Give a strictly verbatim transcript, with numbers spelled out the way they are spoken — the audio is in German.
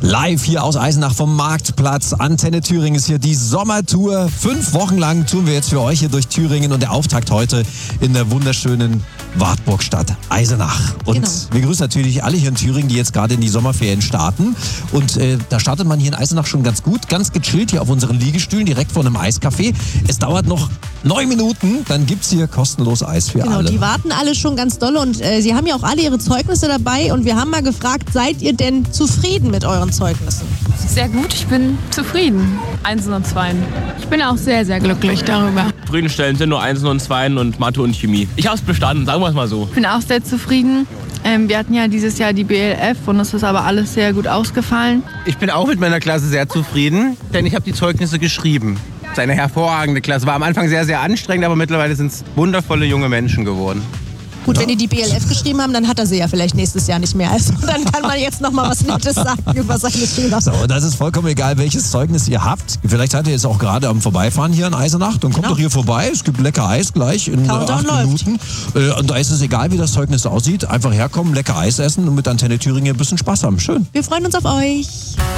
Live hier aus Eisenach vom Marktplatz. Antenne Thüringen ist hier die Sommertour. Fünf Wochen lang tun wir jetzt für euch hier durch Thüringen und der Auftakt heute in der wunderschönen Wartburgstadt Eisenach. Und Genau. wir grüßen natürlich alle hier in Thüringen, die jetzt gerade in die Sommerferien starten. Und äh, da startet man hier in Eisenach schon ganz gut, ganz gechillt hier auf unseren Liegestühlen direkt vor einem Eiscafé. Es dauert noch neun Minuten, dann gibt es hier kostenlos Eis für Genau, alle. die warten alle schon ganz dolle und äh, sie haben ja auch alle ihre Zeugnisse dabei und wir haben mal gefragt, seid ihr denn zufrieden mit euren Zeugnissen? Sehr gut, ich bin zufrieden. Einsen und Zweien. Ich bin auch sehr, sehr glücklich darüber. Zufriedenstellend sind nur Einsen und Zweien und Mathe und Chemie. Ich habe es bestanden, sagen wir es mal so. Ich bin auch sehr zufrieden. Ähm, wir hatten ja dieses Jahr die B L F und es ist aber alles sehr gut ausgefallen. Ich bin auch mit meiner Klasse sehr zufrieden, denn ich habe die Zeugnisse geschrieben. Es ist eine hervorragende Klasse. War am Anfang sehr, sehr anstrengend, aber mittlerweile sind es wundervolle junge Menschen geworden. Gut, wenn die die B L F geschrieben haben, dann hat er sie ja vielleicht nächstes Jahr nicht mehr. Also dann kann man jetzt noch mal was Nettes sagen über seine Schüler. So, das ist vollkommen egal, welches Zeugnis ihr habt. Vielleicht seid ihr jetzt auch gerade am Vorbeifahren hier in Eisenach. Dann kommt Genau. doch hier vorbei. Es gibt lecker Eis gleich in äh, Countdown acht läuft. Minuten. Äh, und da ist es egal, wie das Zeugnis aussieht. Einfach herkommen, lecker Eis essen und mit Antenne Thüringen ein bisschen Spaß haben. Schön. Wir freuen uns auf euch.